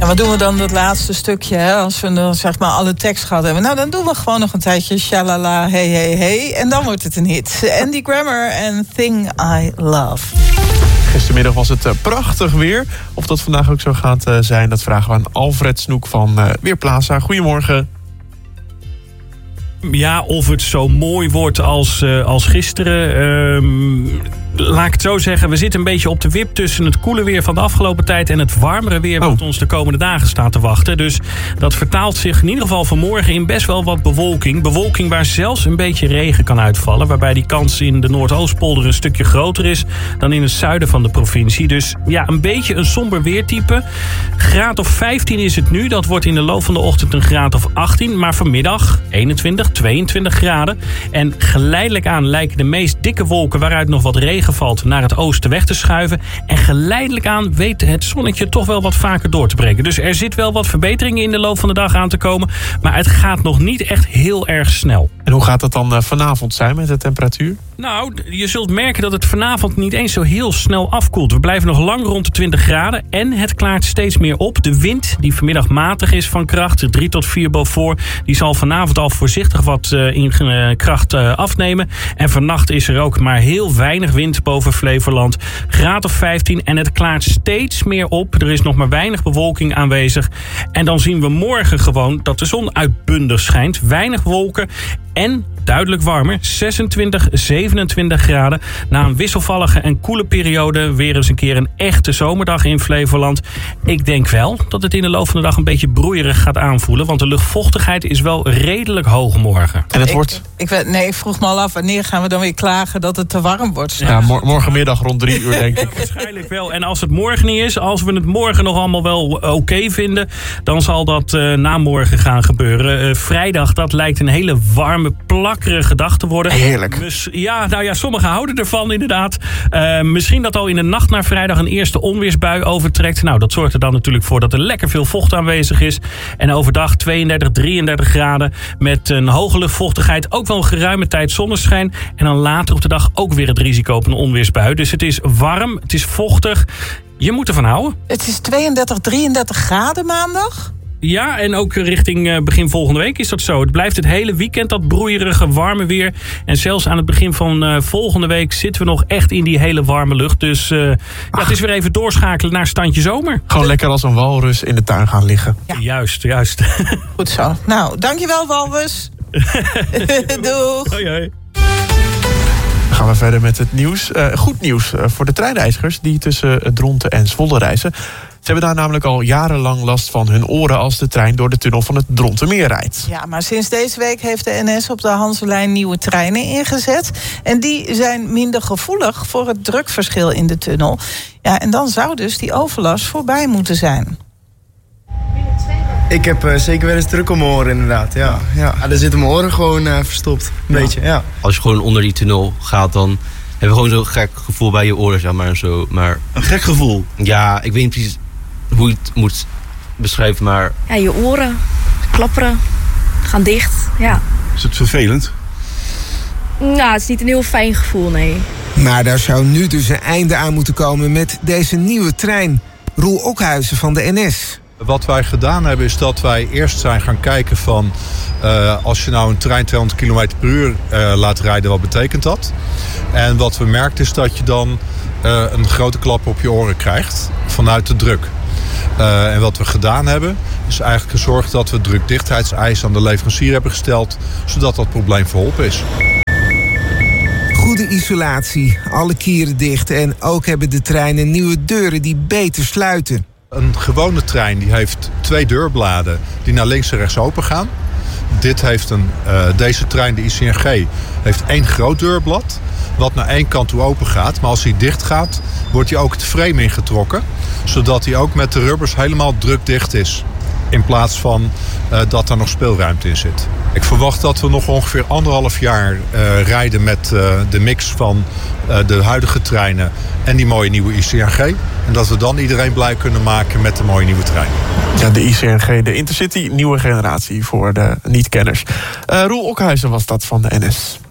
En wat doen we dan dat laatste stukje, hè? Als we dan zeg maar alle tekst gehad hebben? Nou, dan doen we gewoon nog een tijdje shalala, hey, hey, hey. En dan wordt het een hit. Andy Grammer en Thing I Love. Gistermiddag was het prachtig weer. Of dat vandaag ook zo gaat zijn, dat vragen we aan Alfred Snoek van Weerplaza. Goedemorgen. Ja, of het zo mooi wordt als gisteren. Laat ik het zo zeggen, we zitten een beetje op de wip tussen het koele weer van de afgelopen tijd en het warmere weer wat ons de komende dagen staat te wachten. Dus dat vertaalt zich in ieder geval vanmorgen in best wel wat bewolking. Bewolking waar zelfs een beetje regen kan uitvallen, waarbij die kans in de Noordoostpolder een stukje groter is dan in het zuiden van de provincie. Dus ja, een beetje een somber weertype. Graad of 15 is het nu, dat wordt in de loop van de ochtend een graad of 18, maar vanmiddag 21, 22 graden. En geleidelijk aan lijken de meest dikke wolken waaruit nog wat regen valt naar het oosten weg te schuiven. En geleidelijk aan weet het zonnetje toch wel wat vaker door te breken. Dus er zit wel wat verbeteringen in de loop van de dag aan te komen. Maar het gaat nog niet echt heel erg snel. En hoe gaat het dan vanavond zijn met de temperatuur? Nou, je zult merken dat het vanavond niet eens zo heel snel afkoelt. We blijven nog lang rond de 20 graden en het klaart steeds meer op. De wind, die vanmiddag matig is van kracht, 3 tot 4 Beaufort, die zal vanavond al voorzichtig wat in kracht afnemen. En vannacht is er ook maar heel weinig wind boven Flevoland. Graad of 15 en het klaart steeds meer op. Er is nog maar weinig bewolking aanwezig. En dan zien we morgen gewoon dat de zon uitbundig schijnt. Weinig wolken en duidelijk warmer, 26, 27 graden. Na een wisselvallige en koele periode weer eens een keer een echte zomerdag in Flevoland. Ik denk wel dat het in de loop van de dag een beetje broeierig gaat aanvoelen, want de luchtvochtigheid is wel redelijk hoog morgen. En het wordt... Ik vroeg me al af, wanneer gaan we dan weer klagen dat het te warm wordt? Ja, morgenmiddag rond 3 uur, denk ik. Waarschijnlijk wel. En als het morgen niet is, als we het morgen nog allemaal wel oké vinden, dan zal dat na morgen gaan gebeuren. Vrijdag, dat lijkt een hele warme, plakkerige dag te worden. Heerlijk. Ja, sommigen houden ervan inderdaad. Misschien dat al in de nacht naar vrijdag een eerste onweersbui overtrekt. Nou, dat zorgt er dan natuurlijk voor dat er lekker veel vocht aanwezig is. En overdag 32, 33 graden met een hoge luchtvochtigheid. Ook wel een geruime tijd zonneschijn. En dan later op de dag ook weer het risico op een onweersbui. Dus het is warm, het is vochtig. Je moet ervan houden. Het is 32, 33 graden maandag? Ja, en ook richting begin volgende week is dat zo. Het blijft het hele weekend dat broeierige, warme weer. En zelfs aan het begin van volgende week zitten we nog echt in die hele warme lucht. Dus het is weer even doorschakelen naar standje zomer. Gewoon lekker als een walrus in de tuin gaan liggen. Ja. Juist. Goed zo. Nou, dankjewel walrus. Doeg. Hoi. Dan gaan we verder met het nieuws. Goed nieuws voor de treinreizigers die tussen Dronten en Zwolle reizen. Ze hebben daar namelijk al jarenlang last van hun oren als de trein door de tunnel van het Drontenmeer rijdt. Ja, maar sinds deze week heeft de NS op de Hanselijn nieuwe treinen ingezet. En die zijn minder gevoelig voor het drukverschil in de tunnel. Ja, en dan zou dus die overlast voorbij moeten zijn. Ik heb zeker wel eens druk om mijn oren inderdaad, ja. Dan zitten mijn oren gewoon verstopt, een beetje, ja. Als je gewoon onder die tunnel gaat, dan heb je gewoon zo'n gek gevoel bij je oren, zeg maar. En zo. Maar een gek gevoel? Ja, ik weet niet precies hoe je het moet beschrijven, maar... Ja, je oren klapperen, gaan dicht, ja. Is het vervelend? Nou, het is niet een heel fijn gevoel, nee. Maar daar zou nu dus een einde aan moeten komen met deze nieuwe trein. Roel Okhuizen van de NS. Wat wij gedaan hebben is dat wij eerst zijn gaan kijken van... als je nou een trein 200 km per uur laat rijden, wat betekent dat? En wat we merkten is dat je dan een grote klap op je oren krijgt vanuit de druk. En wat we gedaan hebben is eigenlijk gezorgd dat we drukdichtheidseisen aan de leverancier hebben gesteld, zodat dat probleem verholpen is. Goede isolatie, alle kieren dicht en ook hebben de treinen nieuwe deuren die beter sluiten. Een gewone trein die heeft 2 deurbladen die naar links en rechts open gaan. Deze trein, de ICNG, heeft 1 groot deurblad wat naar 1 kant toe open gaat. Maar als hij dicht gaat, wordt hij ook het frame ingetrokken, zodat hij ook met de rubbers helemaal drukdicht is. In plaats van dat er nog speelruimte in zit. Ik verwacht dat we nog ongeveer 1,5 jaar rijden met de mix van de huidige treinen en die mooie nieuwe ICNG. En dat we dan iedereen blij kunnen maken met de mooie nieuwe trein. Ja, de ICNG, de Intercity, nieuwe generatie voor de niet-kenners. Roel Okhuizen was dat van de NS.